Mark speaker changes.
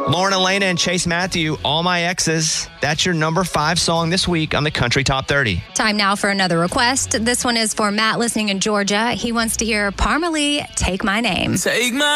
Speaker 1: Lauren Elena and Chase Matthew, All My Exes. That's your number 5 song this week on the Country Top 30.
Speaker 2: Time now for another request. This one is for Matt listening in Georgia. He wants to hear Parmalee, Take My Name.
Speaker 3: Take my